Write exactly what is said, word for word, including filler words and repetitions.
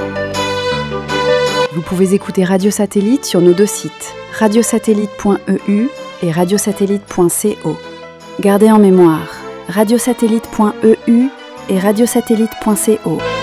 Vous pouvez écouter Radio Satellite sur nos deux sites, radiosatellite point e u et radiosatellite point co. Gardez en mémoire radiosatellite point e u et radiosatellite point co.